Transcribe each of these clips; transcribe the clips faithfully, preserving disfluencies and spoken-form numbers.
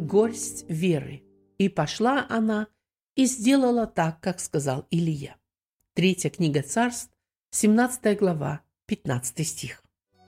горсть веры. И пошла она и сделала так, как сказал Илия. Третья книга Царств, семнадцатая глава, пятнадцатый стих.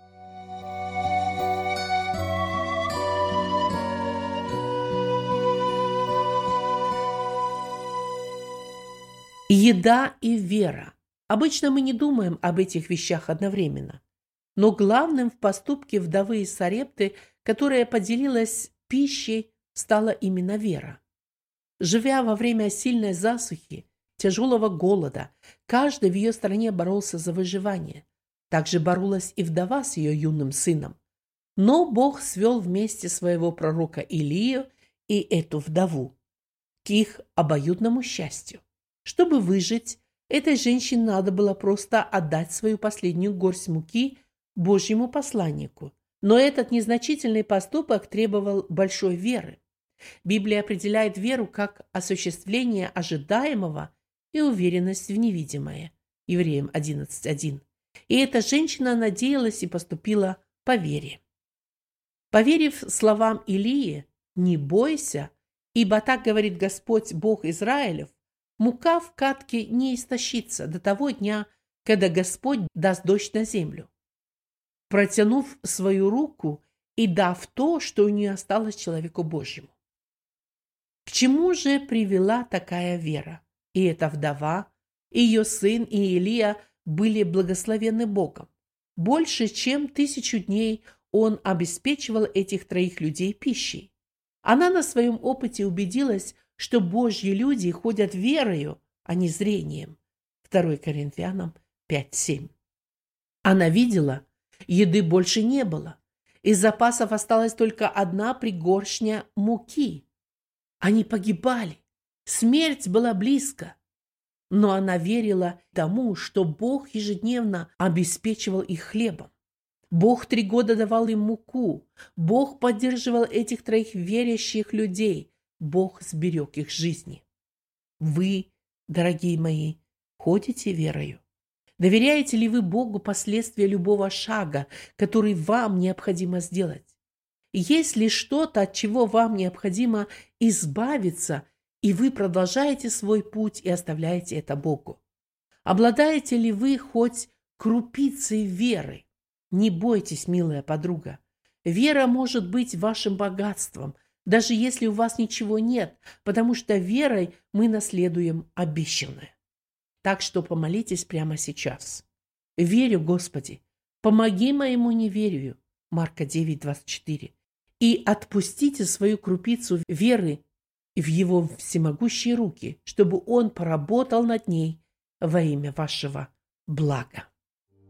Еда и вера. Обычно мы не думаем об этих вещах одновременно. Но главным в поступке вдовы из Сарепты, которая поделилась пищей, стала именно вера. Живя во время сильной засухи, тяжелого голода, каждый в ее стране боролся за выживание. Также боролась и вдова с ее юным сыном. Но Бог свел вместе своего пророка Илию и эту вдову к их обоюдному счастью. Чтобы выжить, этой женщине надо было просто отдать свою последнюю горсть муки Божьему посланнику. Но этот незначительный поступок требовал большой веры. Библия определяет веру как осуществление ожидаемого и уверенность в невидимое. Евреям одиннадцать один. И эта женщина надеялась и поступила по вере. Поверив словам Илии, «Не бойся, ибо так говорит Господь Бог Израилев», мука в катке не истощится до того дня, когда Господь даст дождь на землю. Протянув свою руку и дав то, что у нее осталось человеку Божьему. К чему же привела такая вера? И эта вдова, и ее сын, и Илия были благословенны Богом. Больше чем тысячу дней он обеспечивал этих троих людей пищей. Она на своем опыте убедилась, что Божьи люди ходят верою, а не зрением. второе Коринфянам пять семь. Она видела, еды больше не было. Из запасов осталась только одна пригоршня муки. Они погибали. Смерть была близко. Но она верила тому, что Бог ежедневно обеспечивал их хлебом. Бог три года давал им муку. Бог поддерживал этих троих верящих людей. Бог сберег их жизни. Вы, дорогие мои, ходите верою? Доверяете ли вы Богу последствия любого шага, который вам необходимо сделать? Есть ли что-то, от чего вам необходимо избавиться, и вы продолжаете свой путь и оставляете это Богу? Обладаете ли вы хоть крупицей веры? Не бойтесь, милая подруга. Вера может быть вашим богатством, даже если у вас ничего нет, потому что верой мы наследуем обещанное. Так что помолитесь прямо сейчас. Верю, Господи, помоги моему неверию. Марка девять двадцать четыре. И отпустите свою крупицу веры в Его всемогущие руки, чтобы Он поработал над ней во имя вашего блага.